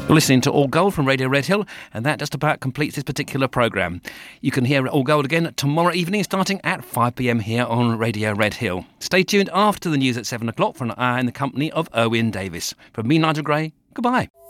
You're listening to All Gold from Radio Red Hill, and that just about completes this particular programme. You can hear All Gold again tomorrow evening, starting at 5 p.m. here on Radio Red Hill. Stay tuned after the news at 7 o'clock for an hour in the company of Owen Davis. From me, Nigel Gray, goodbye.